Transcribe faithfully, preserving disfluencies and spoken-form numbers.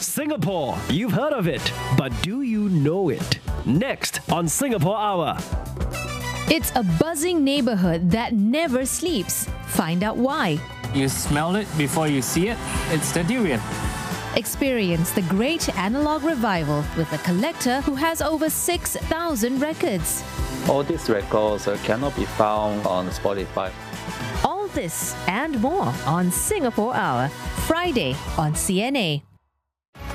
Singapore, you've heard of it, but do you know it? Next on Singapore Hour. It's a buzzing neighborhood that never sleeps. Find out why. You smell it before you see it. It's the durian. Experience the great analog revival with a collector who has over six thousand records. All these records uh, cannot be found on Spotify. All this and more on Singapore Hour, Friday on C N A.